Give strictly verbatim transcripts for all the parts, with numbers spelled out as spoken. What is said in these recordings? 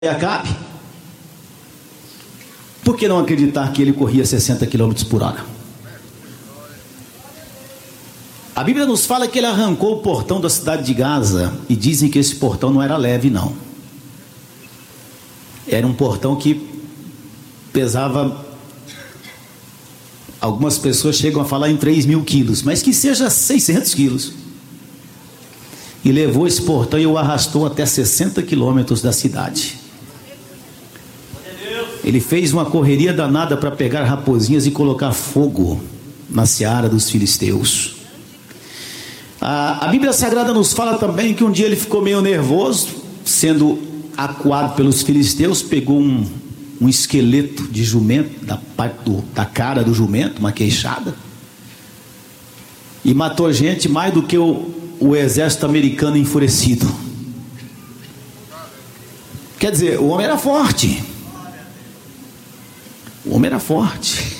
Acabe? Por que não acreditar que ele corria sessenta quilômetros por hora? A Bíblia nos fala que ele arrancou o portão da cidade de Gaza, e dizem que esse portão não era leve, não. Era um portão que pesava, algumas pessoas chegam a falar em três mil quilos, mas que seja seiscentos quilos. E levou esse portão e o arrastou até sessenta quilômetros da cidade. Ele fez uma correria danada para pegar raposinhas e colocar fogo na seara dos filisteus. A, a Bíblia Sagrada nos fala também que um dia ele ficou meio nervoso, sendo acuado pelos filisteus, pegou um, um esqueleto de jumento, da, parte do, da cara do jumento, uma queixada, e matou gente mais do que o, o exército americano enfurecido. Quer dizer, o homem era forte. O homem era forte.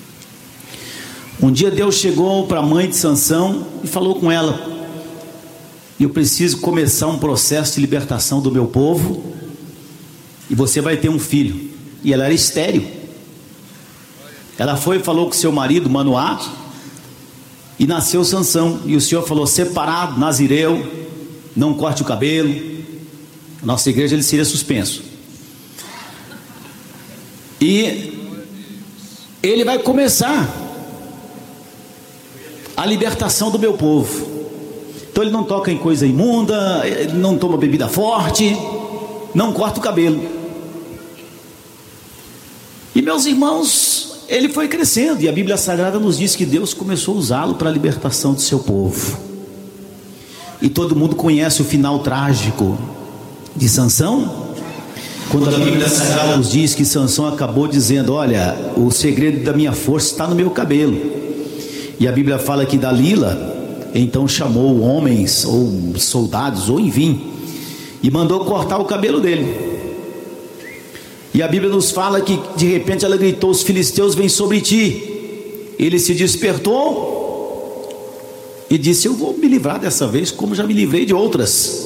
Um dia Deus chegou para a mãe de Sansão e falou com ela: eu preciso começar um processo de libertação do meu povo, e você vai ter um filho. E ela era estéril. Ela foi e falou com seu marido Manoá, e nasceu Sansão. E o Senhor falou: separado, nazireu, não corte o cabelo. A nossa igreja ele seria suspenso. E ele vai começar a libertação do meu povo. Então ele não toca em coisa imunda, ele não toma bebida forte, não corta o cabelo. E meus irmãos, ele foi crescendo, e a Bíblia Sagrada nos diz que Deus começou a usá-lo para a libertação do seu povo. E todo mundo conhece o final trágico de Sansão, quando a Bíblia Sagrada nos diz que Sansão acabou dizendo: olha, o segredo da minha força está no meu cabelo. E a Bíblia fala que Dalila então chamou homens ou soldados, ou enfim, e mandou cortar o cabelo dele. E a Bíblia nos fala que de repente ela gritou: os filisteus vêm sobre ti. Ele se despertou e disse: eu vou me livrar dessa vez, como já me livrei de outras.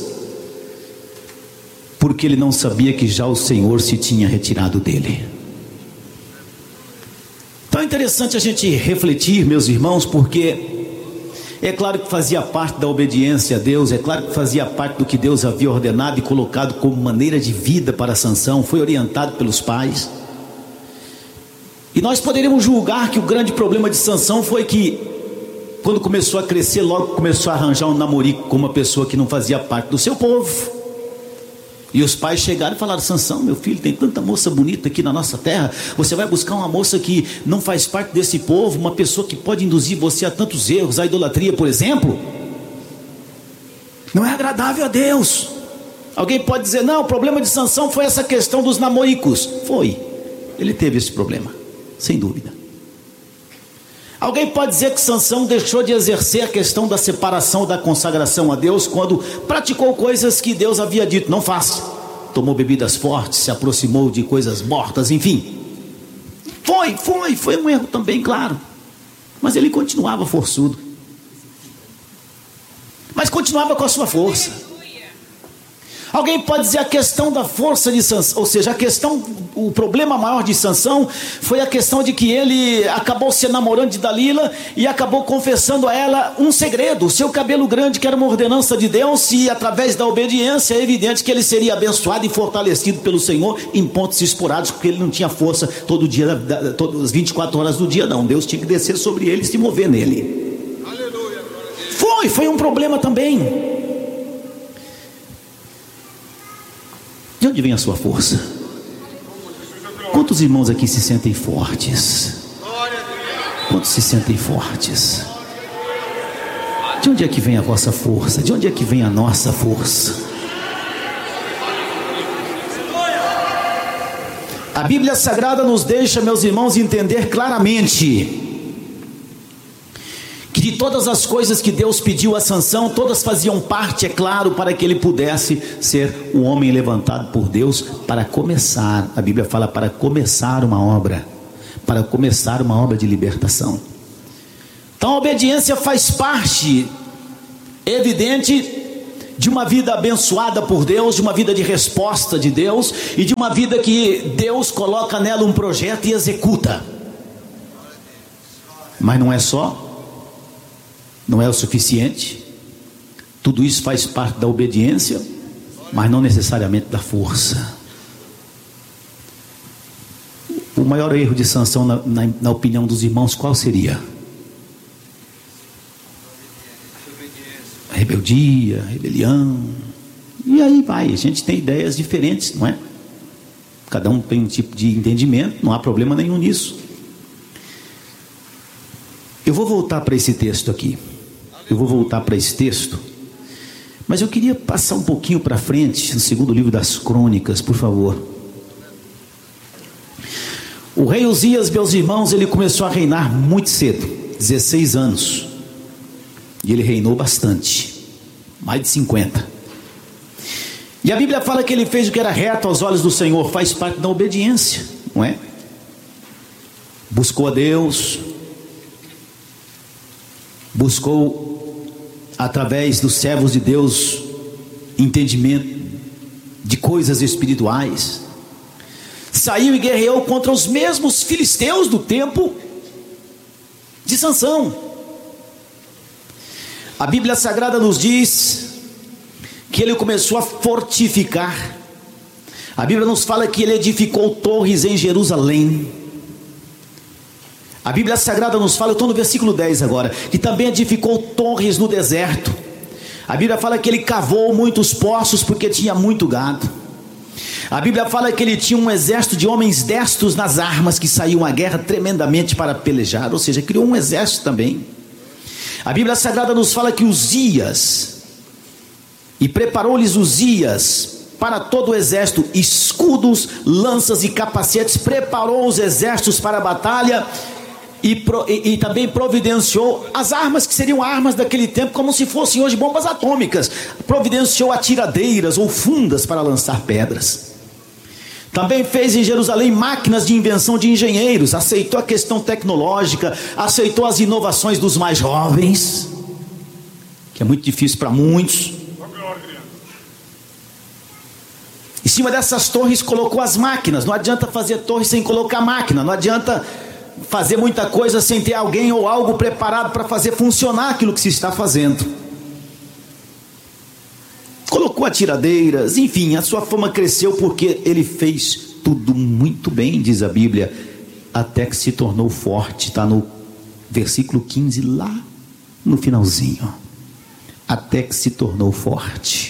Porque ele não sabia que já o Senhor se tinha retirado dele. Então é interessante a gente refletir, meus irmãos, porque é claro que fazia parte da obediência a Deus, é claro que fazia parte do que Deus havia ordenado e colocado como maneira de vida para Sansão, foi orientado pelos pais. E nós poderíamos julgar que o grande problema de Sansão foi que, quando começou a crescer, logo começou a arranjar um namorico com uma pessoa que não fazia parte do seu povo. E os pais chegaram e falaram: Sansão, meu filho, tem tanta moça bonita aqui na nossa terra, você vai buscar uma moça que não faz parte desse povo, uma pessoa que pode induzir você a tantos erros, a idolatria, por exemplo. Não é agradável a Deus. Alguém pode dizer: não, o problema de Sansão foi essa questão dos namoricos. Foi, ele teve esse problema, sem dúvida. Alguém pode dizer que Sansão deixou de exercer a questão da separação, da consagração a Deus, quando praticou coisas que Deus havia dito: não faça. Tomou bebidas fortes, se aproximou de coisas mortas, enfim. Foi, foi, foi um erro também, claro. Mas ele continuava forçudo. Mas continuava com a sua força. Alguém pode dizer a questão da força de Sansão, ou seja, a questão, o problema maior de Sansão foi a questão de que ele acabou se namorando de Dalila e acabou confessando a ela um segredo, o seu cabelo grande, que era uma ordenança de Deus, e através da obediência é evidente que ele seria abençoado e fortalecido pelo Senhor em pontos esporádicos, porque ele não tinha força todo dia, todas as vinte e quatro horas do dia, não. Deus tinha que descer sobre ele e se mover nele. Aleluia. Foi, foi um problema também. De onde vem a sua força? Quantos irmãos aqui se sentem fortes? Quantos se sentem fortes? De onde é que vem a vossa força? De onde é que vem a nossa força? A Bíblia Sagrada nos deixa, meus irmãos, entender claramente que de todas as coisas que Deus pediu a Sansão, todas faziam parte, é claro, para que ele pudesse ser o homem levantado por Deus para começar, a Bíblia fala, para começar uma obra, para começar uma obra de libertação. Então a obediência faz parte, evidente, de uma vida abençoada por Deus, de uma vida de resposta de Deus e de uma vida que Deus coloca nela um projeto e executa. Mas não é só, não é o suficiente. Tudo isso faz parte da obediência, mas não necessariamente da força. O maior erro de Sansão, na, na, na opinião dos irmãos, qual seria? Rebeldia, rebelião, e aí vai, a gente tem ideias diferentes, não é? Cada um tem um tipo de entendimento, não há problema nenhum nisso. Eu vou voltar para esse texto aqui, eu vou voltar para esse texto, mas eu queria passar um pouquinho para frente, no segundo livro das Crônicas, por favor. O rei Uzias, meus irmãos, ele começou a reinar muito cedo, dezesseis anos, e ele reinou bastante, mais de cinquenta. E a Bíblia fala que ele fez o que era reto aos olhos do Senhor, faz parte da obediência, não é? Buscou a Deus, buscou através dos servos de Deus entendimento de coisas espirituais, saiu e guerreou contra os mesmos filisteus do tempo de Sansão. A Bíblia Sagrada nos diz que ele começou a fortificar. A Bíblia nos fala que ele edificou torres em Jerusalém. A Bíblia Sagrada nos fala, eu estou no versículo dez agora, que também edificou torres no deserto. A Bíblia fala que ele cavou muitos poços porque tinha muito gado. A Bíblia fala que ele tinha um exército de homens destros nas armas, que saíam à guerra tremendamente para pelejar, ou seja, criou um exército também. A Bíblia Sagrada nos fala que Uzias, e preparou-lhes Uzias para todo o exército, escudos, lanças e capacetes, preparou os exércitos para a batalha, e, pro, e, e também providenciou as armas que seriam armas daquele tempo, como se fossem hoje bombas atômicas, providenciou atiradeiras ou fundas para lançar pedras. Também fez em Jerusalém máquinas de invenção de engenheiros, aceitou a questão tecnológica, aceitou as inovações dos mais jovens, que é muito difícil para muitos. Em cima dessas torres colocou as máquinas. Não adianta fazer torre sem colocar máquina, não adianta fazer muita coisa sem ter alguém ou algo preparado para fazer funcionar aquilo que se está fazendo. Colocou atiradeiras, enfim, a sua fama cresceu porque ele fez tudo muito bem, diz a Bíblia, até que se tornou forte. Está no versículo quinze, lá no finalzinho. Até que se tornou forte.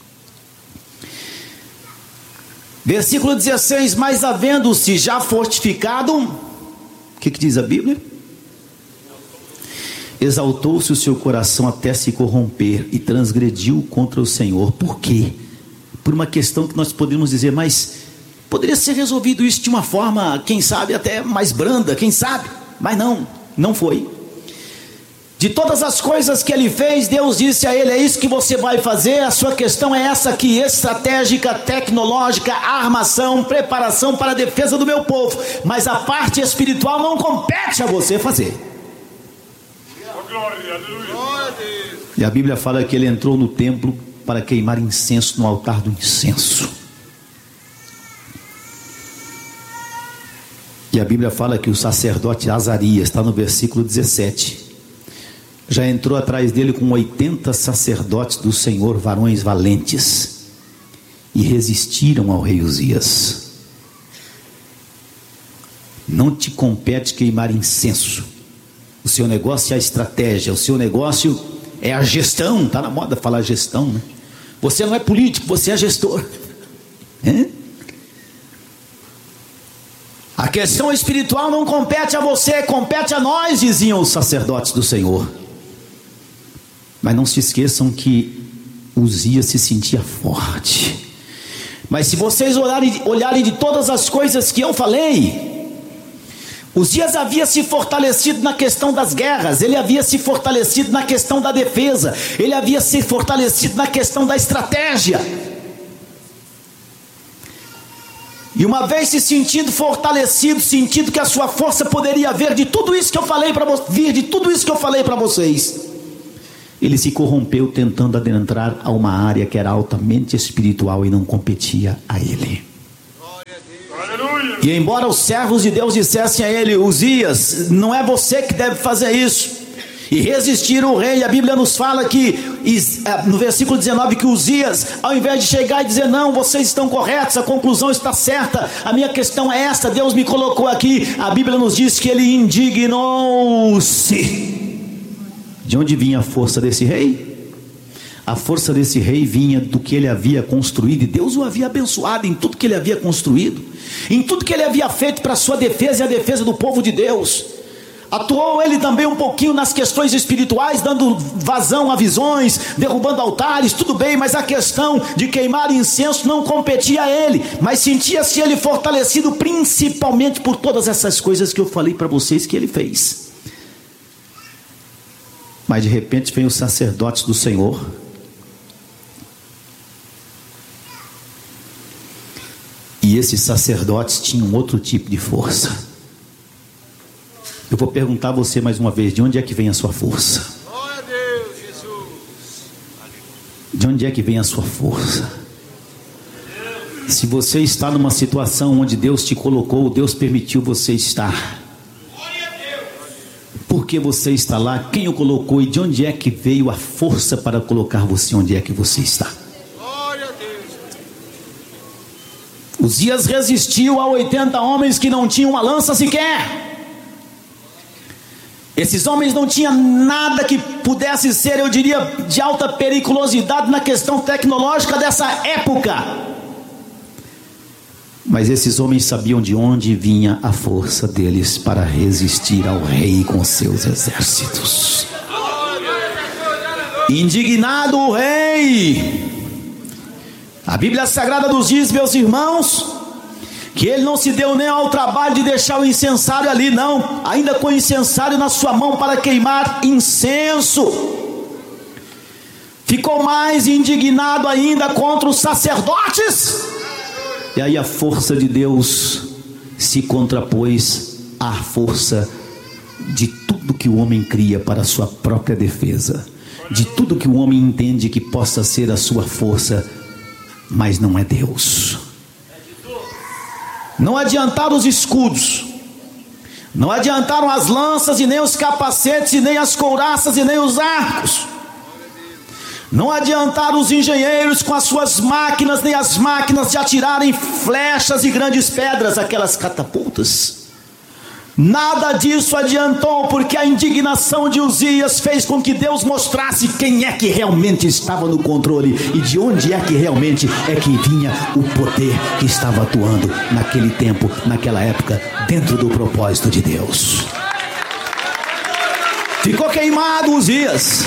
Versículo dezesseis, mas havendo-se já fortificado, o que, que diz a Bíblia? Exaltou-se o seu coração até se corromper e transgrediu contra o Senhor. Por quê? Por uma questão que nós poderíamos dizer, mas poderia ser resolvido isso de uma forma, quem sabe até mais branda, quem sabe, mas não, não foi. De todas as coisas que ele fez, Deus disse a ele, é isso que você vai fazer, a sua questão é essa aqui, estratégica, tecnológica, armação, preparação para a defesa do meu povo, mas a parte espiritual não compete a você fazer. E a Bíblia fala que ele entrou no templo para queimar incenso no altar do incenso. E a Bíblia fala que o sacerdote Azarias, está no versículo dezessete, já entrou atrás dele com oitenta sacerdotes do Senhor, varões valentes, e resistiram ao rei Uzias. Não te compete queimar incenso. O seu negócio é a estratégia, o seu negócio é a gestão. Está na moda falar gestão, né? Você não é político, você é gestor. É? A questão espiritual não compete a você, compete a nós, diziam os sacerdotes do Senhor. Mas não se esqueçam que Uzias se sentia forte. Mas se vocês olharem, olharem de todas as coisas que eu falei, Uzias havia se fortalecido na questão das guerras, ele havia se fortalecido na questão da defesa, ele havia se fortalecido na questão da estratégia. E uma vez se sentindo fortalecido, sentindo que a sua força poderia vir de tudo isso que eu falei para vir de tudo isso que eu falei para vocês, ele se corrompeu tentando adentrar a uma área que era altamente espiritual e não competia a ele. E embora os servos de Deus dissessem a ele: Uzias, não é você que deve fazer isso, e resistir o rei, a Bíblia nos fala que no versículo dezenove que Uzias, ao invés de chegar e dizer: não, vocês estão corretos, a conclusão está certa, a minha questão é esta, Deus me colocou aqui, a Bíblia nos diz que ele indignou-se. De onde vinha a força desse rei? A força desse rei vinha do que ele havia construído, e Deus o havia abençoado em tudo que ele havia construído, em tudo que ele havia feito para a sua defesa e a defesa do povo de Deus. Atuou ele também um pouquinho nas questões espirituais, dando vazão a visões, derrubando altares, tudo bem, mas a questão de queimar incenso não competia a ele, mas sentia-se ele fortalecido principalmente por todas essas coisas que eu falei para vocês que ele fez. Mas de repente vem os sacerdotes do Senhor, e esses sacerdotes tinham outro tipo de força. Eu vou perguntar a você mais uma vez: de onde é que vem a sua força? Glória a Deus, Jesus. De onde é que vem a sua força? Se você está numa situação onde Deus te colocou, Deus permitiu você estar, por que você está lá? Quem o colocou? E de onde é que veio a força para colocar você onde é que você está? Glória a Deus. Uzias resistiu a oitenta homens que não tinham uma lança sequer. Esses homens não tinham nada que pudesse ser, eu diria, de alta periculosidade na questão tecnológica dessa época. Mas esses homens sabiam de onde vinha a força deles para resistir ao rei com seus exércitos. Indignado o rei, a Bíblia Sagrada nos diz, meus irmãos, que ele não se deu nem ao trabalho de deixar o incensário ali, não, ainda com o incensário na sua mão para queimar incenso. Ficou mais indignado ainda contra os sacerdotes. E aí a força de Deus se contrapôs à força de tudo que o homem cria para a sua própria defesa, de tudo que o homem entende que possa ser a sua força, mas não é Deus. Não adiantaram os escudos, não adiantaram as lanças e nem os capacetes e nem as couraças e nem os arcos. Não adiantaram os engenheiros com as suas máquinas, nem as máquinas de atirarem flechas e grandes pedras, aquelas catapultas. Nada disso adiantou, porque a indignação de Uzias fez com que Deus mostrasse quem é que realmente estava no controle e de onde é que realmente é que vinha o poder que estava atuando naquele tempo, naquela época, dentro do propósito de Deus. Ficou queimado Uzias.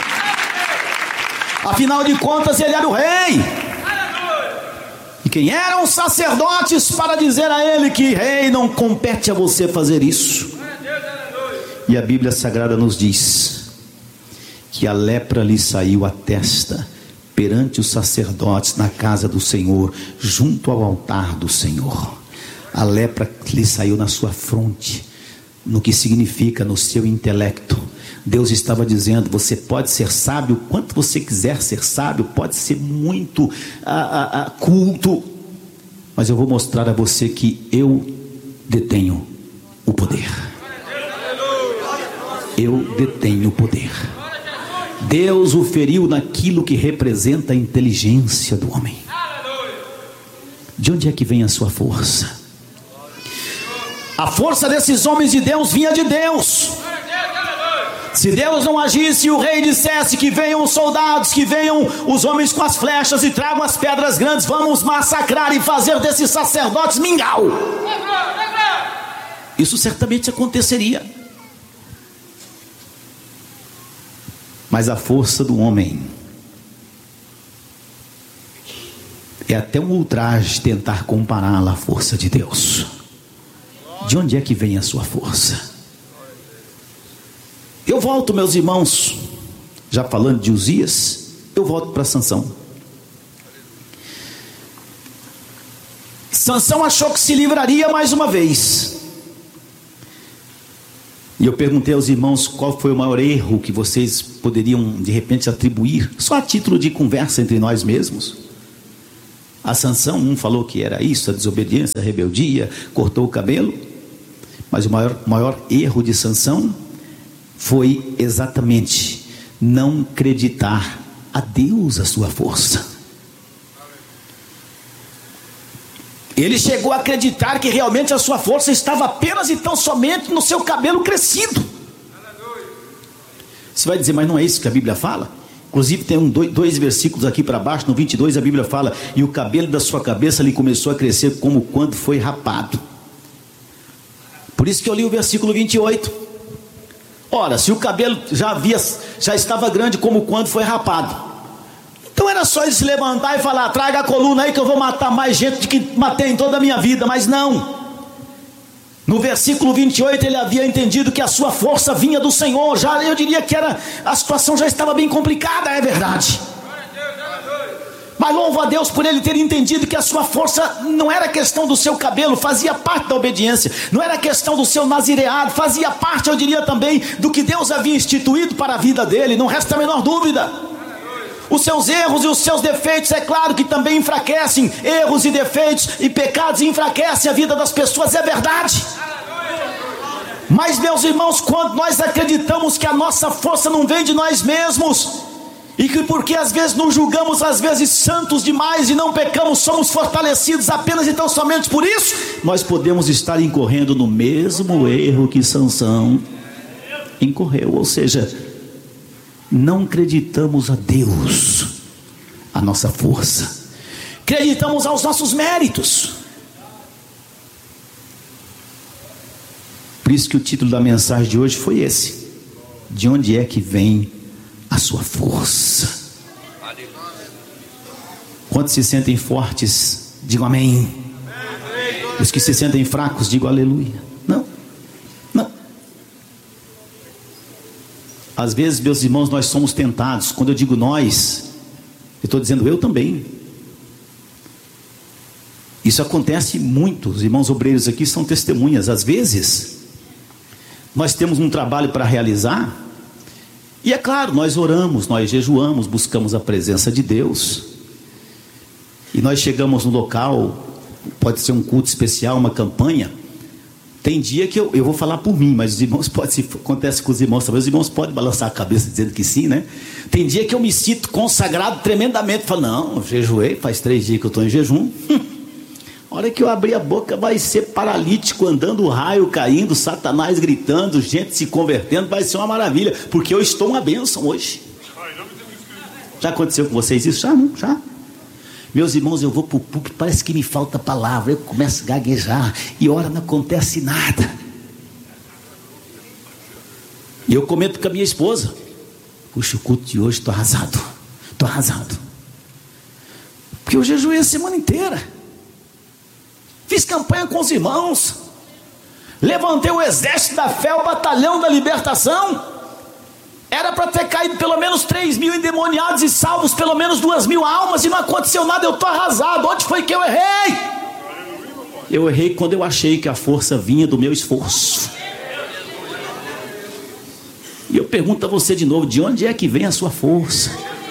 Afinal de contas, ele era o rei. E quem eram os sacerdotes para dizer a ele que rei, não compete a você fazer isso? E a Bíblia Sagrada nos diz que a lepra lhe saiu à testa perante os sacerdotes na casa do Senhor, junto ao altar do Senhor. A lepra lhe saiu na sua fronte, no que significa no seu intelecto. Deus estava dizendo: você pode ser sábio quanto você quiser ser sábio, pode ser muito ah, ah, culto, mas eu vou mostrar a você que eu detenho o poder. Eu detenho o poder. Deus o feriu naquilo que representa a inteligência do homem. De onde é que vem a sua força? A força desses homens de Deus vinha de Deus. Se Deus não agisse e o rei dissesse que venham os soldados, que venham os homens com as flechas e tragam as pedras grandes, vamos massacrar e fazer desses sacerdotes mingau, isso certamente aconteceria. Mas a força do homem é até um ultraje tentar compará-la à força de Deus. De onde é que vem a sua força? Eu volto, meus irmãos, já falando de Uzias, eu volto para Sansão. Sansão achou que se livraria mais uma vez. E eu perguntei aos irmãos qual foi o maior erro que vocês poderiam de repente atribuir, só a título de conversa entre nós mesmos. A Sansão, um falou que era isso, a desobediência, a rebeldia, cortou o cabelo. Mas o maior, maior erro de Sansão foi exatamente não acreditar a Deus a sua força. Ele chegou a acreditar que realmente a sua força estava apenas e tão somente no seu cabelo crescido. Você vai dizer, mas não é isso que a Bíblia fala? Inclusive tem um, dois, dois versículos aqui para baixo, no vinte e dois a Bíblia fala: e o cabelo da sua cabeça lhe começou a crescer como quando foi rapado. Por isso que eu li o versículo vinte e oito. Ora, se o cabelo já havia, já estava grande como quando foi rapado, então era só ele se levantar e falar: traga a coluna aí que eu vou matar mais gente do que matei em toda a minha vida. Mas não. No versículo vinte e oito ele havia entendido que a sua força vinha do Senhor. Já eu diria que era, a situação já estava bem complicada, é verdade. Mas louvo a Deus por ele ter entendido que a sua força não era questão do seu cabelo, fazia parte da obediência. Não era questão do seu nazireado, fazia parte, eu diria também, do que Deus havia instituído para a vida dele. Não resta a menor dúvida. Os seus erros e os seus defeitos, é claro que também enfraquecem. Erros e defeitos e pecados enfraquecem a vida das pessoas, é verdade. Mas meus irmãos, quando nós acreditamos que a nossa força não vem de nós mesmos, e que porque às vezes nos julgamos às vezes santos demais e não pecamos, somos fortalecidos apenas e tão somente por isso, nós podemos estar incorrendo no mesmo erro que Sansão incorreu. Ou seja, não acreditamos a Deus a nossa força, acreditamos aos nossos méritos. Por isso que o título da mensagem de hoje foi esse: de onde é que vem a sua força? Quantos se sentem fortes, digam amém. Os que se sentem fracos, digam aleluia. Não, não. Às vezes, meus irmãos, nós somos tentados. Quando eu digo nós, eu estou dizendo eu também. Isso acontece muito. Os irmãos obreiros aqui são testemunhas. Às vezes nós temos um trabalho para realizar, e é claro, nós oramos, nós jejuamos, buscamos a presença de Deus, e nós chegamos no local, pode ser um culto especial, uma campanha. Tem dia que eu, eu vou falar por mim, mas os irmãos, pode, se acontece com os irmãos também, os irmãos podem balançar a cabeça dizendo que sim, né? Tem dia que eu me sinto consagrado tremendamente, falo, não, eu jejuei, faz três dias que eu estou em jejum, a hora que eu abrir a boca vai ser paralítico andando, raio caindo, Satanás gritando, gente se convertendo, vai ser uma maravilha, porque eu estou uma bênção hoje. Já aconteceu com vocês isso? Já, não? Já? Meus irmãos, eu vou para o púlpito, parece que me falta palavra, eu começo a gaguejar, e ora não acontece nada. E eu comento com a minha esposa: puxa, o culto de hoje, estou arrasado, estou arrasado, porque eu jejuei a semana inteira. Fiz campanha com os irmãos, levantei o exército da fé, o batalhão da libertação. Era para ter caído pelo menos três mil endemoniados e salvos pelo menos duas mil almas, e não aconteceu nada. Eu estou arrasado. Onde foi que eu errei? Eu errei quando eu achei que a força vinha do meu esforço. E eu pergunto a você de novo: de onde é que vem a sua força?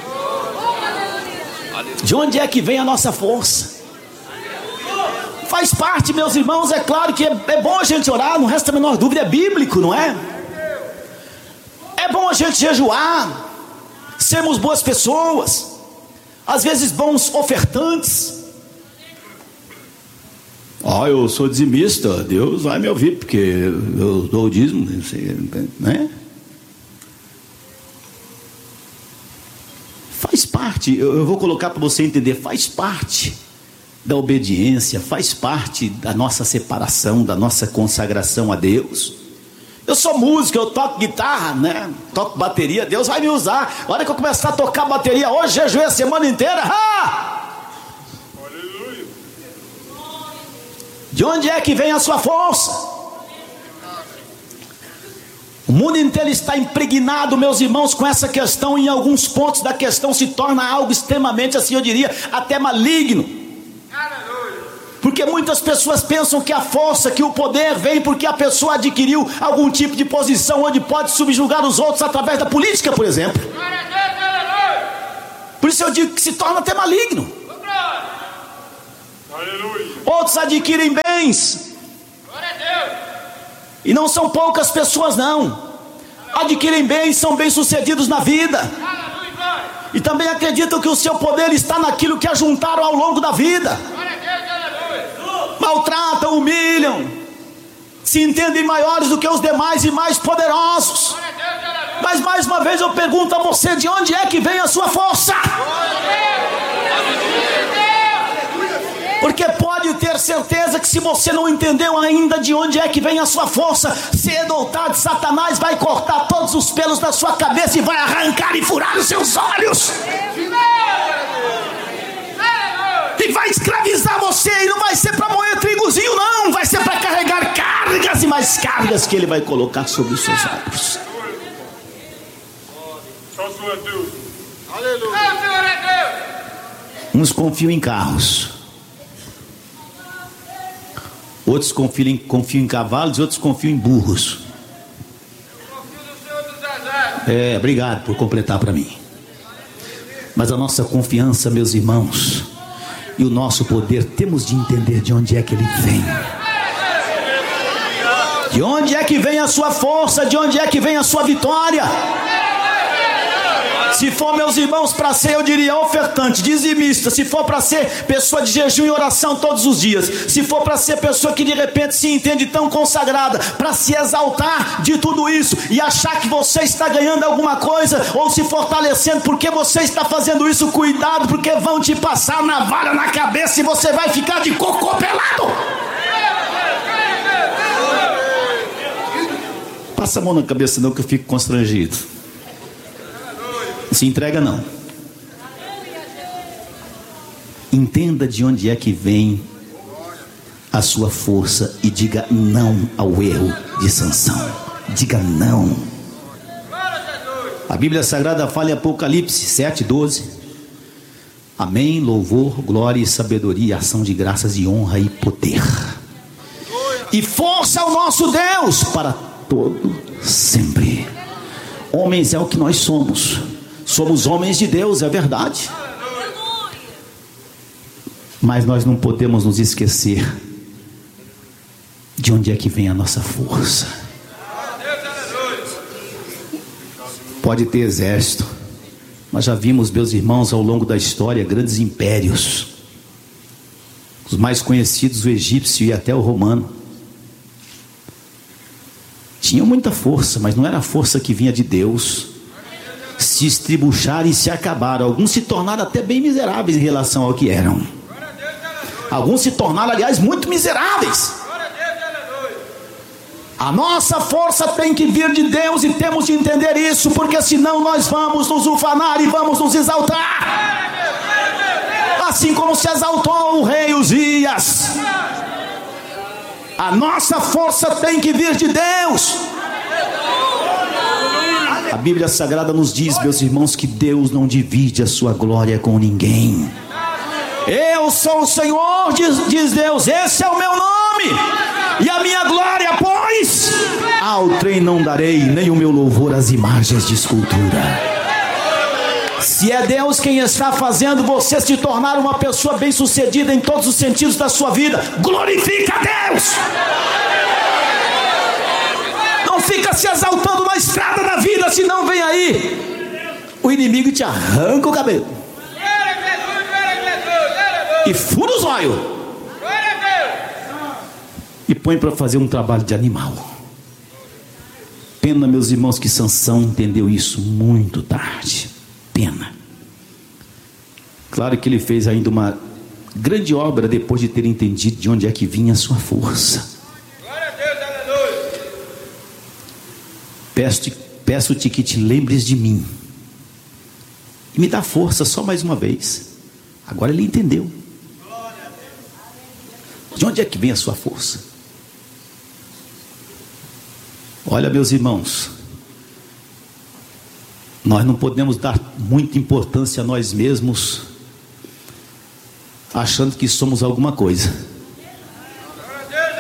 De onde é que vem a nossa força? Faz parte, meus irmãos, é claro que é, é bom a gente orar, não resta a menor dúvida, é bíblico, não é? É bom a gente jejuar, sermos boas pessoas, às vezes bons ofertantes. Ah, eu sou dizimista, Deus vai me ouvir, porque eu dou o dízimo, né? Faz parte, eu vou colocar para você entender, faz parte da obediência, faz parte da nossa separação, da nossa consagração a Deus. Eu sou músico, eu toco guitarra, né? Toco bateria, Deus vai me usar. A hora que eu começar a tocar bateria hoje, jejuei a semana inteira. Ah! Aleluia. De onde é que vem a sua força? O mundo inteiro está impregnado, meus irmãos, com essa questão. Em alguns pontos da questão se torna algo extremamente, assim eu diria, até maligno. Porque muitas pessoas pensam que a força, que o poder vem porque a pessoa adquiriu algum tipo de posição onde pode subjugar os outros através da política, por exemplo. Por isso eu digo que se torna até maligno. Outros adquirem bens, e não são poucas pessoas não, adquirem bens, são bem-sucedidos na vida, e também acreditam que o seu poder está naquilo que ajuntaram ao longo da vida. Maltratam, humilham, se entendem maiores do que os demais e mais poderosos. Mas mais uma vez eu pergunto a você: de onde é que vem a sua força? Porque pode ter certeza que se você não entendeu ainda de onde é que vem a sua força, cedo ou tarde Satanás vai cortar todos os pelos da sua cabeça e vai arrancar e furar os seus olhos. E vai escravizar você, e não vai ser para moer trigozinho não, vai ser para carregar cargas e mais cargas que ele vai colocar sobre os seus ombros. Uns confiam em carros, outros confiam em, confiam em cavalos, outros confiam em burros. É, obrigado por completar para mim. Mas a nossa confiança, meus irmãos, e o nosso poder, temos de entender de onde é que ele vem. De onde é que vem a sua força? De onde é que vem a sua vitória? Se for, meus irmãos, para ser, eu diria, ofertante, dizimista. Se for para ser pessoa de jejum e oração todos os dias. Se for para ser pessoa que de repente se entende tão consagrada, para se exaltar de tudo isso e achar que você está ganhando alguma coisa ou se fortalecendo porque você está fazendo isso, cuidado, porque vão te passar navalha na cabeça e você vai ficar de cocô pelado. Passa a mão na cabeça não, que eu fico constrangido. Se entrega não. Entenda de onde é que vem a sua força e diga não ao erro de Sansão. Diga não. A Bíblia Sagrada fala em Apocalipse sete, doze. Amém, louvor, glória e sabedoria, ação de graças e honra e poder e força ao nosso Deus para todo sempre. Homens é o que nós somos. Somos homens de Deus, é verdade. Mas nós não podemos nos esquecer de onde é que vem a nossa força. Pode ter exército, mas já vimos, meus irmãos, ao longo da história, grandes impérios. Os mais conhecidos, o egípcio e até o romano. Tinham muita força, mas não era a força que vinha de Deus. Se estribucharam e se acabaram. Alguns se tornaram até bem miseráveis em relação ao que eram. Alguns se tornaram, aliás, muito miseráveis. A nossa força tem que vir de Deus e temos de entender isso, porque senão nós vamos nos ufanar e vamos nos exaltar, assim como se exaltou o rei Uzias. A nossa força tem que vir de Deus. A Bíblia Sagrada nos diz, meus irmãos, que Deus não divide a sua glória com ninguém. Eu sou o Senhor, diz, diz Deus, esse é o meu nome, e a minha glória, pois, ao trem não darei, nem o meu louvor às imagens de escultura. Se é Deus quem está fazendo você se tornar uma pessoa bem sucedida em todos os sentidos da sua vida, glorifica a Deus. Não fica se exaltando na estrada da vida, senão vem aí o inimigo e te arranca o cabelo e fura os olhos e põe para fazer um trabalho de animal. Pena, meus irmãos, que Sansão entendeu isso muito tarde. Pena. Claro que ele fez ainda uma grande obra depois de ter entendido de onde é que vinha a sua força. Peço-te, peço-te que te lembres de mim e me dá força só mais uma vez. Agora ele entendeu. De onde é que vem a sua força? Olha, meus irmãos, nós não podemos dar muita importância a nós mesmos, achando que somos alguma coisa.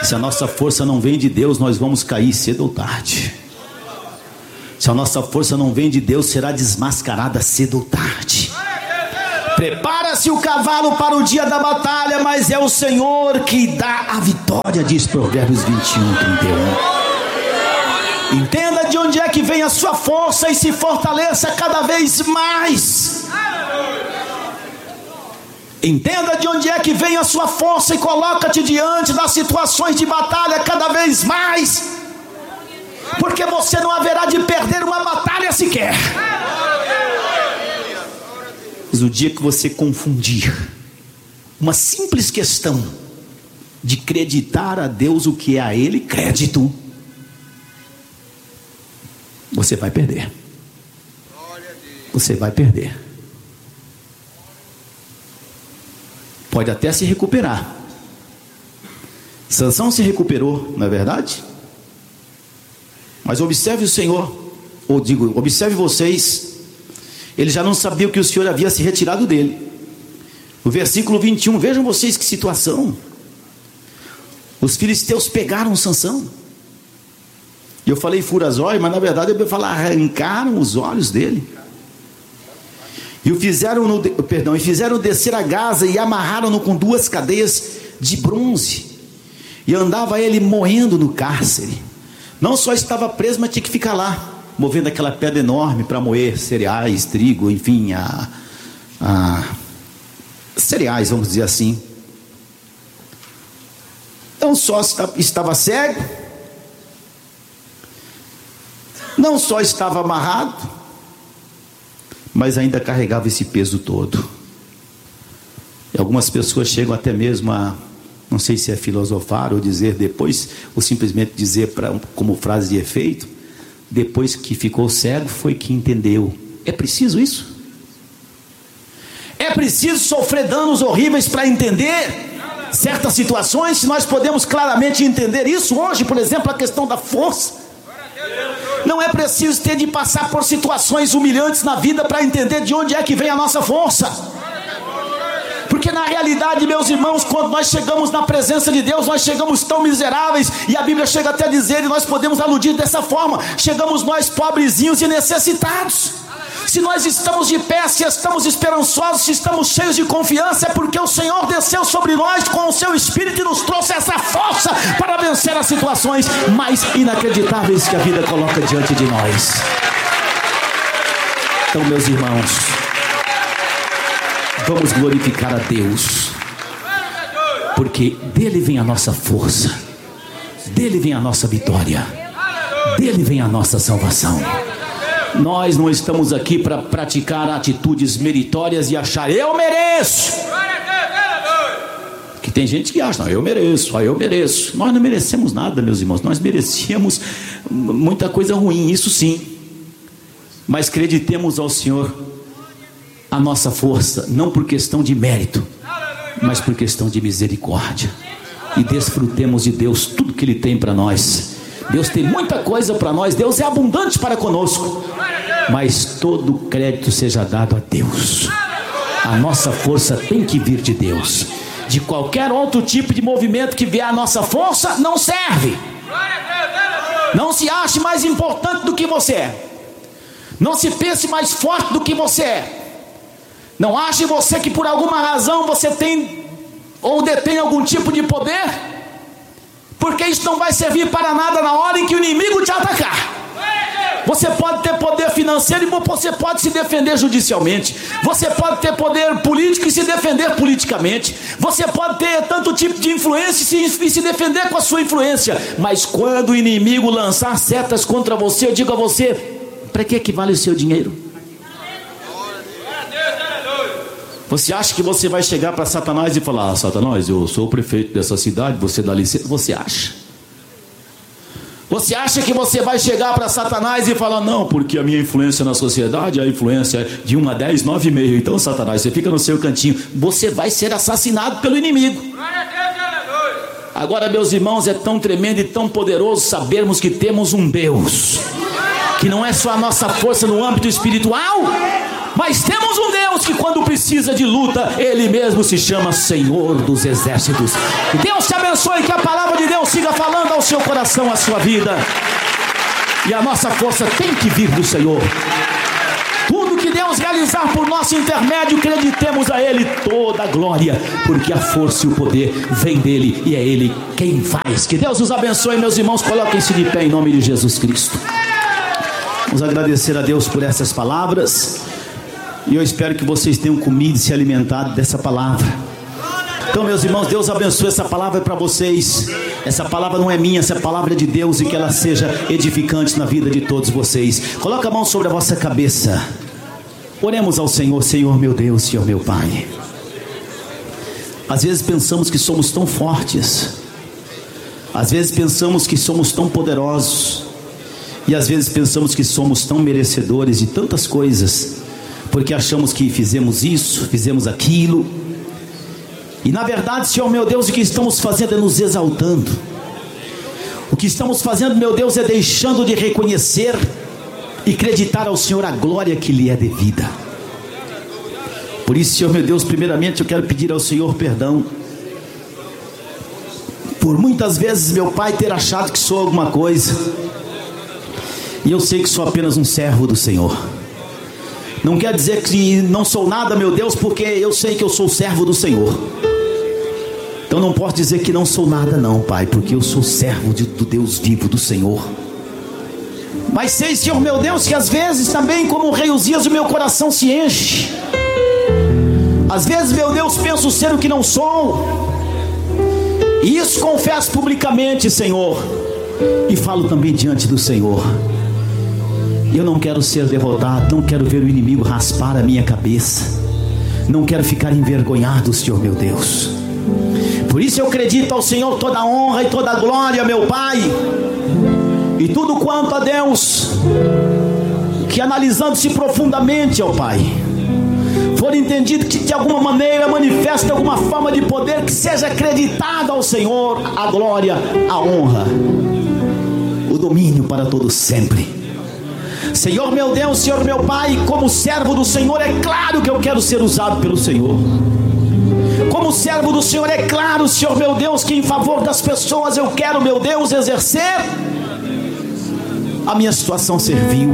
Se a nossa força não vem de Deus, nós vamos cair cedo ou tarde. Se a nossa força não vem de Deus, será desmascarada cedo ou tarde. Prepara-se o cavalo para o dia da batalha, mas é o Senhor que dá a vitória, diz Provérbios vinte e um, trinta e um. Entenda de onde é que vem a sua força e se fortaleça cada vez mais. Entenda de onde é que vem a sua força e coloca-te diante das situações de batalha cada vez mais, porque você não haverá de perder uma batalha sequer. Mas o dia que você confundir uma simples questão de acreditar a Deus o que é a Ele crédito, você vai perder. Você vai perder. Pode até se recuperar. Sansão se recuperou, não é verdade? Mas observe o Senhor, ou digo, observe vocês, ele já não sabia que o Senhor havia se retirado dele. No versículo vinte e um, vejam vocês que situação. Os filisteus pegaram Sansão. E eu falei furazói, mas na verdade eu ia falar, arrancaram os olhos dele. E o fizeram, no, perdão, e fizeram descer a Gaza e amarraram-no com duas cadeias de bronze. E andava ele moendo no cárcere. Não só estava preso, mas tinha que ficar lá, movendo aquela pedra enorme para moer cereais, trigo, enfim, a, a, cereais, vamos dizer assim. Não só estava cego, não só estava amarrado, mas ainda carregava esse peso todo. E algumas pessoas chegam até mesmo a, não sei se é filosofar ou dizer depois, ou simplesmente dizer pra, como frase de efeito, depois que ficou cego foi que entendeu. É preciso isso? É preciso sofrer danos horríveis para entender certas situações? Se nós podemos claramente entender isso hoje, por exemplo, a questão da força. Não é preciso ter de passar por situações humilhantes na vida para entender de onde é que vem a nossa força. Porque na realidade, meus irmãos, quando nós chegamos na presença de Deus, nós chegamos tão miseráveis, e a Bíblia chega até a dizer, e nós podemos aludir dessa forma, chegamos nós pobrezinhos e necessitados. Se nós estamos de pé, se estamos esperançosos, se estamos cheios de confiança, é porque o Senhor desceu sobre nós com o seu Espírito e nos trouxe essa força para vencer as situações mais inacreditáveis que a vida coloca diante de nós. Então, meus irmãos, vamos glorificar a Deus, porque dele vem a nossa força, dele vem a nossa vitória, dele vem a nossa salvação. Nós não estamos aqui para praticar atitudes meritórias e achar, eu mereço. Que tem gente que acha, não, eu mereço, ah, eu mereço. Nós não merecemos nada, meus irmãos. Nós merecíamos muita coisa ruim, isso sim. Mas acreditemos ao Senhor a nossa força, não por questão de mérito, mas por questão de misericórdia. E desfrutemos de Deus tudo que Ele tem para nós. Deus tem muita coisa para nós, Deus é abundante para conosco, mas todo crédito seja dado a Deus. A nossa força tem que vir de Deus. De qualquer outro tipo de movimento que vier a nossa força, não serve. Não se ache mais importante do que você é. Não se pense mais forte do que você é. Não ache você que por alguma razão você tem ou detém algum tipo de poder, porque isso não vai servir para nada na hora em que o inimigo te atacar. Você pode ter poder financeiro e você pode se defender judicialmente. Você pode ter poder político e se defender politicamente. Você pode ter tanto tipo de influência e se defender com a sua influência. Mas quando o inimigo lançar setas contra você, eu digo a você, para que que vale o seu dinheiro? Você acha que você vai chegar para Satanás e falar, ah, Satanás, eu sou o prefeito dessa cidade, você dá licença? Você acha? Você acha que você vai chegar para Satanás e falar, não, porque a minha influência na sociedade, a influência é de um a dez, nove e meio, então Satanás, você fica no seu cantinho, você vai ser assassinado pelo inimigo. Agora, meus irmãos, é tão tremendo e tão poderoso sabermos que temos um Deus, que não é só a nossa força no âmbito espiritual, Mas temos um Deus que quando precisa de luta, Ele mesmo se chama Senhor dos Exércitos. Que Deus te abençoe, que a palavra de Deus siga falando ao seu coração, à sua vida. E a nossa força tem que vir do Senhor. Tudo que Deus realizar por nosso intermédio, acreditemos a Ele toda a glória, porque a força e o poder vem dEle e é Ele quem faz. Que Deus os abençoe, meus irmãos. Coloquem-se de pé em nome de Jesus Cristo. Vamos agradecer a Deus por essas palavras. E eu espero que vocês tenham comido e se alimentado dessa palavra. Então, meus irmãos, Deus abençoe. Essa palavra é para vocês. Essa palavra não é minha, essa palavra é de Deus, e que ela seja edificante na vida de todos vocês. Coloca a mão sobre a vossa cabeça. Oremos ao Senhor. Senhor meu Deus, Senhor meu Pai, às vezes pensamos que somos tão fortes, às vezes pensamos que somos tão poderosos, e às vezes pensamos que somos tão merecedores de tantas coisas, porque achamos que fizemos isso, fizemos aquilo. E na verdade, Senhor meu Deus, o que estamos fazendo é nos exaltando. O que estamos fazendo, meu Deus, é deixando de reconhecer e acreditar ao Senhor a glória que lhe é devida. Por isso, Senhor meu Deus, primeiramente eu quero pedir ao Senhor perdão por muitas vezes, meu Pai, ter achado que sou alguma coisa, e eu sei que sou apenas um servo do Senhor. Não quer dizer que não sou nada, meu Deus, porque eu sei que eu sou servo do Senhor. Então não posso dizer que não sou nada não, Pai, porque eu sou servo de, do Deus vivo, do Senhor. Mas sei, Senhor meu Deus, que às vezes também, como o rei Uzias, o meu coração se enche. Às vezes, meu Deus, penso ser o que não sou. E isso confesso publicamente, Senhor, e falo também diante do Senhor. Eu não quero ser derrotado, não quero ver o inimigo raspar a minha cabeça, não quero ficar envergonhado, Senhor meu Deus. Por isso eu acredito ao Senhor toda a honra e toda a glória, meu Pai, e tudo quanto a Deus, que analisando-se profundamente, ó Pai, for entendido que de alguma maneira manifesta alguma forma de poder, que seja acreditado ao Senhor a glória, a honra, o domínio para todos sempre. Senhor meu Deus, Senhor meu Pai, como servo do Senhor, é claro que eu quero ser usado pelo Senhor. Como servo do Senhor, é claro, Senhor meu Deus, que em favor das pessoas eu quero, meu Deus, exercer a minha situação servil.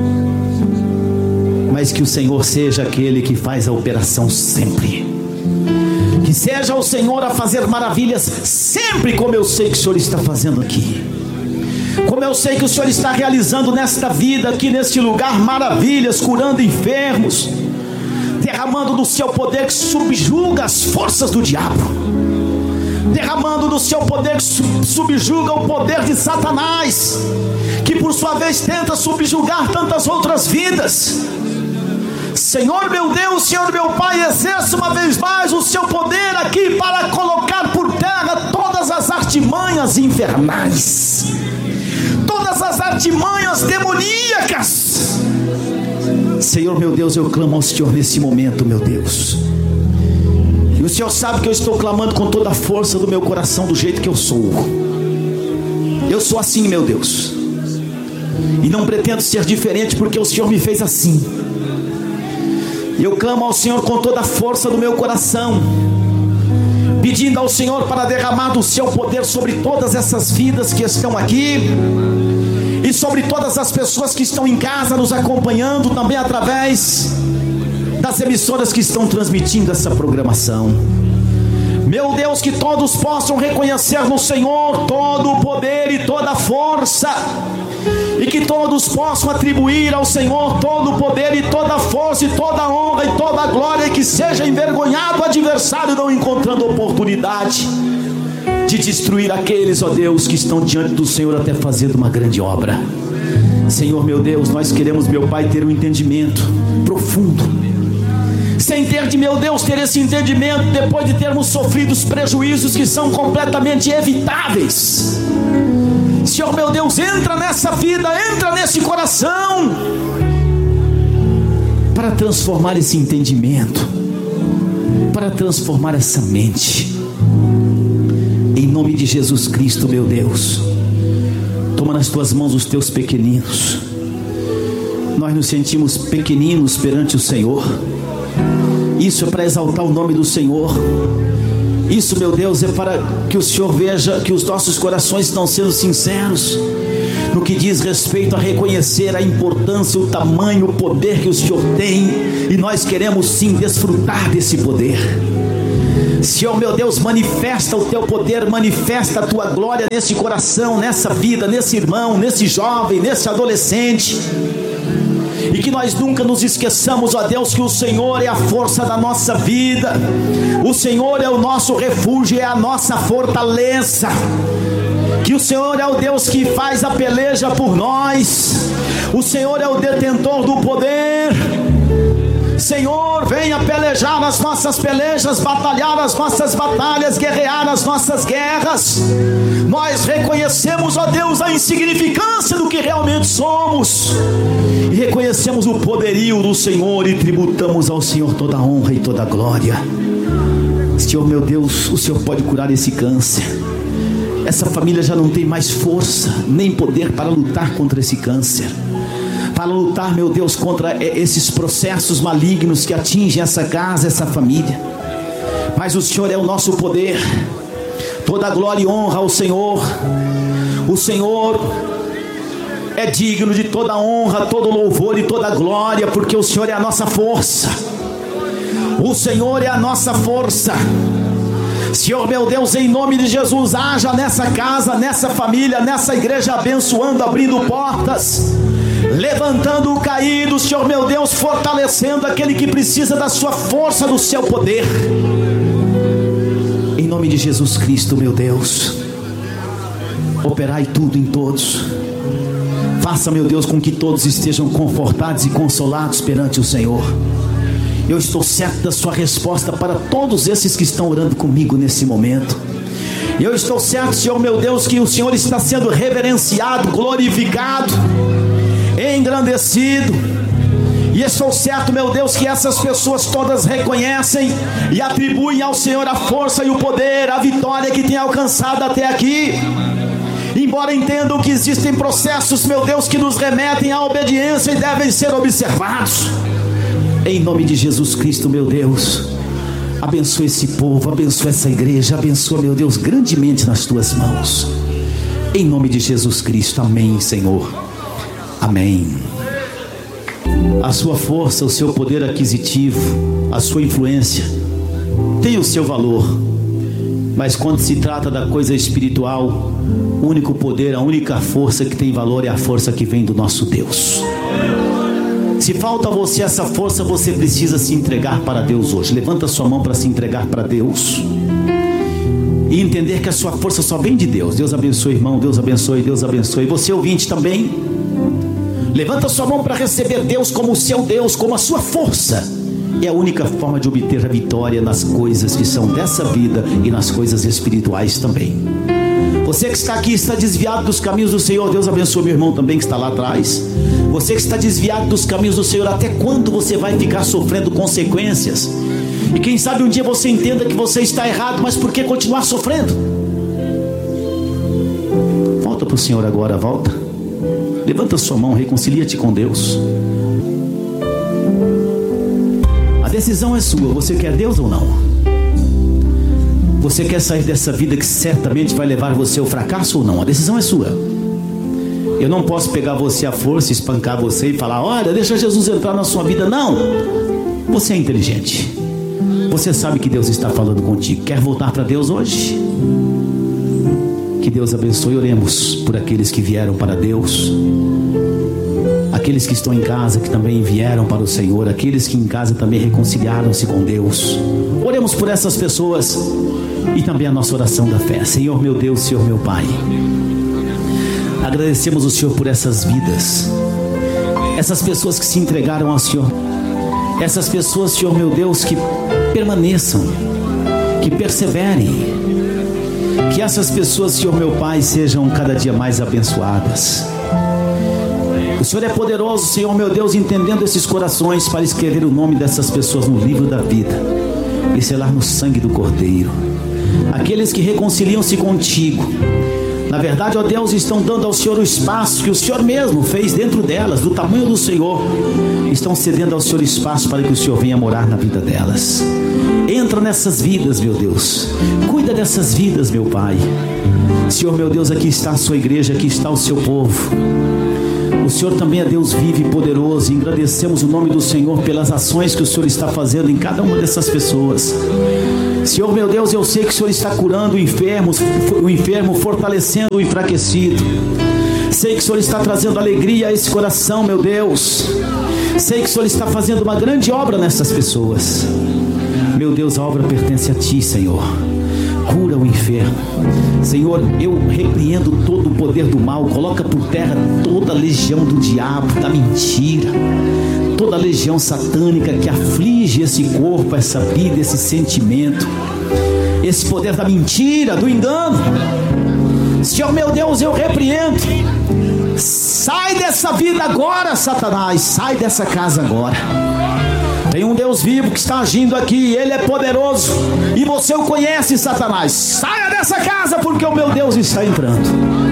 Mas que o Senhor seja aquele que faz a operação sempre. Que seja o Senhor a fazer maravilhas sempre, como eu sei que o Senhor está fazendo aqui. Como eu sei que o Senhor está realizando nesta vida, aqui neste lugar, maravilhas, curando enfermos, derramando do seu poder que subjuga as forças do diabo, derramando do seu poder que subjuga o poder de Satanás, que por sua vez tenta subjugar tantas outras vidas. Senhor meu Deus, Senhor meu Pai, exerça uma vez mais o seu poder aqui para colocar por terra todas as artimanhas infernais, todas as artimanhas demoníacas. Senhor meu Deus, eu clamo ao Senhor nesse momento, meu Deus, e o Senhor sabe que eu estou clamando com toda a força do meu coração, do jeito que eu sou. Eu sou assim, meu Deus, e não pretendo ser diferente, porque o Senhor me fez assim. Eu clamo ao Senhor com toda a força do meu coração, pedindo ao Senhor para derramar do seu poder sobre todas essas vidas que estão aqui, e sobre todas as pessoas que estão em casa nos acompanhando, também através das emissoras que estão transmitindo essa programação. Meu Deus, que todos possam reconhecer no Senhor todo o poder e toda a força, e que todos possam atribuir ao Senhor todo o poder e toda a força e toda a honra e toda a glória, e que seja envergonhado o adversário, não encontrando oportunidade de destruir aqueles, ó Deus, que estão diante do Senhor até fazendo uma grande obra. Senhor meu Deus, nós queremos, meu Pai, ter um entendimento profundo, sem ter de, meu Deus, ter esse entendimento depois de termos sofrido os prejuízos que são completamente evitáveis. Senhor meu Deus, entra nessa vida, entra nesse coração, para transformar esse entendimento, para transformar essa mente. Em nome de Jesus Cristo, meu Deus, toma nas tuas mãos os teus pequeninos, nós nos sentimos pequeninos perante o Senhor. Isso é para exaltar o nome do Senhor. Isso, meu Deus, é para que o Senhor veja que os nossos corações estão sendo sinceros no que diz respeito a reconhecer a importância, o tamanho, o poder que o Senhor tem, e nós queremos sim desfrutar desse poder. Senhor, meu Deus, manifesta o teu poder, manifesta a tua glória nesse coração, nessa vida, nesse irmão, nesse jovem, nesse adolescente, e que nós nunca nos esqueçamos, ó Deus, que o Senhor é a força da nossa vida, o Senhor é o nosso refúgio, é a nossa fortaleza, que o Senhor é o Deus que faz a peleja por nós, o Senhor é o detentor do poder. Senhor, venha pelejar as nossas pelejas, batalhar as nossas batalhas, guerrear as nossas guerras. Nós reconhecemos, ó Deus, a insignificância do que realmente somos, e reconhecemos o poderio do Senhor, e tributamos ao Senhor toda a honra e toda a glória. Senhor, meu Deus, o Senhor pode curar esse câncer. Essa família já não tem mais força, nem poder para lutar contra esse câncer, para lutar, meu Deus, contra esses processos malignos que atingem essa casa, essa família. Mas o Senhor é o nosso poder. Toda glória e honra ao Senhor. O Senhor é digno de toda honra, todo louvor e toda glória, porque o Senhor é a nossa força. O Senhor é a nossa força. Senhor, meu Deus, em nome de Jesus, haja nessa casa, nessa família, nessa igreja, abençoando, abrindo portas, levantando o caído, Senhor, meu Deus, fortalecendo aquele que precisa da sua força, do seu poder. Em nome de Jesus Cristo, meu Deus, operai tudo em todos. Faça, meu Deus, com que todos estejam confortados e consolados perante o Senhor. Eu estou certo da sua resposta para todos esses que estão orando comigo nesse momento. Eu estou certo, Senhor, meu Deus, que o Senhor está sendo reverenciado, glorificado, engrandecido. E estou certo, meu Deus, que essas pessoas todas reconhecem e atribuem ao Senhor a força e o poder, a vitória que tem alcançado até aqui. Embora entendam que existem processos, meu Deus, que nos remetem à obediência e devem ser observados. Em nome de Jesus Cristo, meu Deus, abençoa esse povo, abençoa essa igreja, abençoa, meu Deus, grandemente nas tuas mãos. Em nome de Jesus Cristo, amém, Senhor. Amém. A sua força, o seu poder aquisitivo, a sua influência tem o seu valor, mas quando se trata da coisa espiritual, o único poder, a única força que tem valor é a força que vem do nosso Deus. Se falta a você essa força, você precisa se entregar para Deus hoje. Levanta sua mão para se entregar para Deus e entender que a sua força só vem de Deus. Deus abençoe, irmão, Deus abençoe, Deus abençoe. Você ouvinte também, levanta sua mão para receber Deus como o seu Deus, como a sua força. É a única forma de obter a vitória nas coisas que são dessa vida e nas coisas espirituais também. Você que está aqui está desviado dos caminhos do Senhor, Deus abençoe meu irmão também que está lá atrás. Você que está desviado dos caminhos do Senhor, até quando você vai ficar sofrendo consequências? E quem sabe um dia você entenda que você está errado, mas por que continuar sofrendo? Volta para o Senhor agora, volta. Levanta sua mão, reconcilia-te com Deus. A decisão é sua, você quer Deus ou não? Você quer sair dessa vida que certamente vai levar você ao fracasso ou não? A decisão é sua. Eu não posso pegar você à força, espancar você e falar: olha, deixa Jesus entrar na sua vida. Não, você é inteligente, você sabe que Deus está falando contigo. Quer voltar para Deus hoje? Que Deus abençoe. Oremos por aqueles que vieram para Deus, aqueles que estão em casa que também vieram para o Senhor, aqueles que em casa também reconciliaram-se com Deus. Oremos por essas pessoas e também a nossa oração da fé. Senhor meu Deus, Senhor meu Pai, agradecemos o Senhor por essas vidas, essas pessoas que se entregaram ao Senhor, essas pessoas, Senhor meu Deus, que permaneçam, que perseverem, que essas pessoas, Senhor meu Pai, sejam cada dia mais abençoadas. O Senhor é poderoso, Senhor meu Deus, entendendo esses corações, para escrever o nome dessas pessoas no livro da vida e selar no sangue do Cordeiro. Aqueles que reconciliam-se contigo, Na verdade, ó Deus, estão dando ao Senhor o espaço que o Senhor mesmo fez dentro delas, do tamanho do Senhor. Estão cedendo ao Senhor espaço para que o Senhor venha morar na vida delas. Entra nessas vidas, meu Deus. Cuida dessas vidas, meu Pai. Senhor, meu Deus, aqui está a sua igreja, aqui está o seu povo. O Senhor também é Deus vivo e poderoso, e agradecemos o nome do Senhor pelas ações que o Senhor está fazendo em cada uma dessas pessoas. Senhor, meu Deus, eu sei que o Senhor está curando o enfermo, o enfermo, fortalecendo o enfraquecido. Sei que o Senhor está trazendo alegria a esse coração, meu Deus. Sei que o Senhor está fazendo uma grande obra nessas pessoas. Meu Deus, a obra pertence a Ti, Senhor. Cura o enfermo. Senhor, eu repreendo todo o poder do mal. Coloca por terra toda a legião do diabo, da mentira, toda a legião satânica que aflige esse corpo, essa vida, esse sentimento, esse poder da mentira, do engano. Senhor, meu Deus, eu repreendo. Sai dessa vida agora, Satanás. Sai dessa casa agora. Tem um Deus vivo que está agindo aqui, Ele é poderoso, e você o conhece, Satanás. Saia dessa casa, porque o meu Deus está entrando.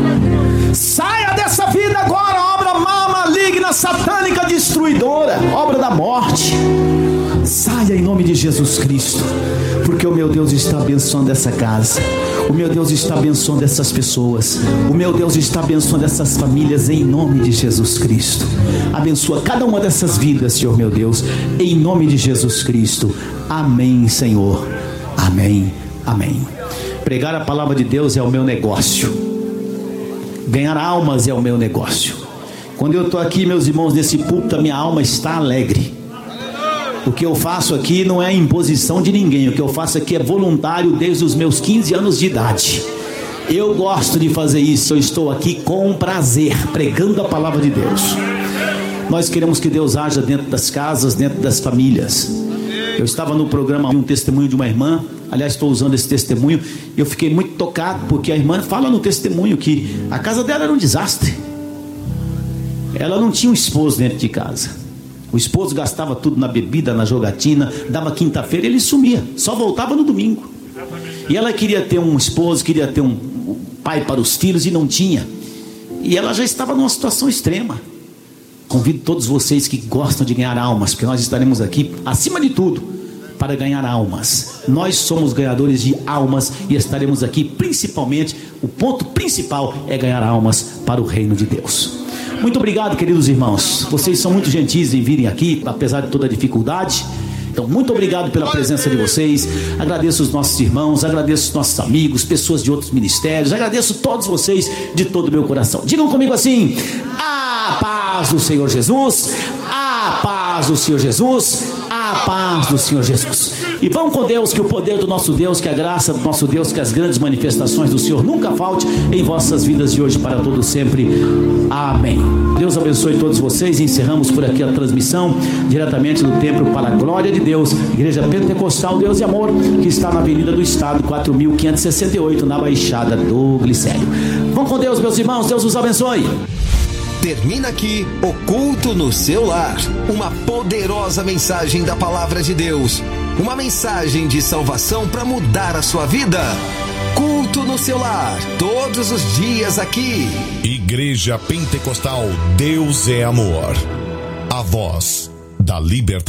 Saia dessa vida agora, obra má, maligna, satânica, destruidora, obra da morte. Saia em nome de Jesus Cristo, porque o meu Deus está abençoando essa casa. O meu Deus está abençoando essas pessoas. O meu Deus está abençoando essas famílias em nome de Jesus Cristo. Abençoa cada uma dessas vidas, Senhor meu Deus, em nome de Jesus Cristo. Amém, Senhor. Amém, amém. Pregar a palavra de Deus é o meu negócio. Ganhar almas é o meu negócio. Quando eu estou aqui, meus irmãos, nesse púlpito, a minha alma está alegre. O que eu faço aqui não é imposição de ninguém. O que eu faço aqui é voluntário desde os meus quinze anos de idade. Eu gosto de fazer isso. Eu estou aqui com prazer, pregando a palavra de Deus. Nós queremos que Deus haja dentro das casas, dentro das famílias. Eu estava no programa, um testemunho de uma irmã. Aliás, estou usando esse testemunho. E eu fiquei muito tocado, porque a irmã fala no testemunho que a casa dela era um desastre. Ela não tinha um esposo dentro de casa. O esposo gastava tudo na bebida, na jogatina. Dava quinta-feira e ele sumia, só voltava no domingo. E ela queria ter um esposo, queria ter um pai para os filhos e não tinha. E ela já estava numa situação extrema. Convido todos vocês que gostam de ganhar almas, porque nós estaremos aqui, acima de tudo, para ganhar almas. Nós somos ganhadores de almas e estaremos aqui principalmente, o ponto principal é ganhar almas para o reino de Deus. Muito obrigado, queridos irmãos. Vocês são muito gentis em virem aqui, apesar de toda a dificuldade. Então, muito obrigado pela presença de vocês. Agradeço os nossos irmãos, agradeço os nossos amigos, pessoas de outros ministérios. Agradeço todos vocês de todo o meu coração. Digam comigo assim: a paz do Senhor Jesus, a paz do Senhor Jesus, a paz do Senhor Jesus. E vão com Deus, que o poder do nosso Deus, que a graça do nosso Deus, que as grandes manifestações do Senhor nunca falte em vossas vidas de hoje para todo sempre. Amém. Deus abençoe todos vocês. Encerramos por aqui a transmissão diretamente do templo para a glória de Deus, Igreja Pentecostal Deus e Amor, que está na Avenida do Estado, quatro mil quinhentos e sessenta e oito, na Baixada do Glicério. Vão com Deus, meus irmãos. Deus os abençoe. Termina aqui o Culto no Seu Lar, uma poderosa mensagem da Palavra de Deus, uma mensagem de salvação para mudar a sua vida. Culto no Seu Lar, todos os dias aqui. Igreja Pentecostal Deus é Amor, a voz da libertação.